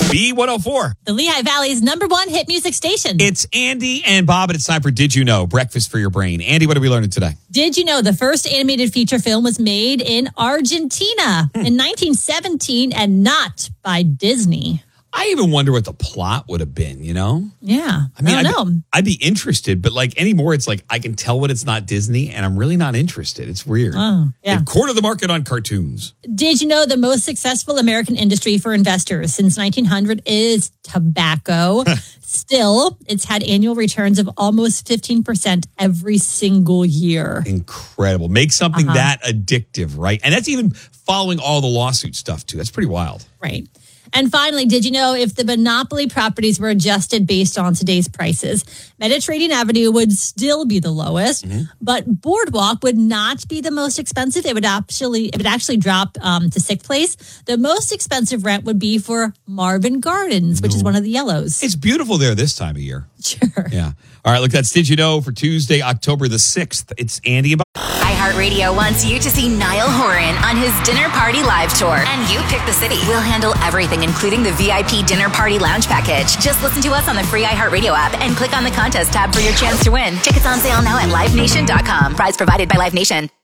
B104. The Lehigh Valley's #1 hit music station. It's Andy and Bob, and it's time for Did You Know? Breakfast for your brain. Andy, what are we learning today? Did you know the first animated feature film was made in Argentina in 1917 and not by Disney? I even wonder what the plot would have been, you know? Yeah. I don't know. I'd be interested, but like anymore, it's like I can tell when it's not Disney and I'm really not interested. It's weird. Oh, yeah. They've cornered the market on cartoons. Did you know the most successful American industry for investors since 1900 is tobacco? Still, it's had annual returns of almost 15% every single year. Incredible. Make something that addictive, right? And that's even following all the lawsuit stuff, too. That's pretty wild. Right. And finally, did you know if the monopoly properties were adjusted based on today's prices, Mediterranean Avenue would still be the lowest, but Boardwalk would not be the most expensive. It would actually drop to sixth place. The most expensive rent would be for Marvin Gardens, which is one of the yellows. It's beautiful there this time of year. Sure. Yeah. All right, look, that's Did You Know for Tuesday, October the 6th. It's Andy and Bob. iHeartRadio wants you to see Niall Horan on his Dinner Party Live Tour. And you pick the city. We'll handle everything, including the VIP Dinner Party Lounge Package. Just listen to us on the free iHeartRadio app and click on the contest tab for your chance to win. Tickets on sale now at LiveNation.com. Prize provided by Live Nation.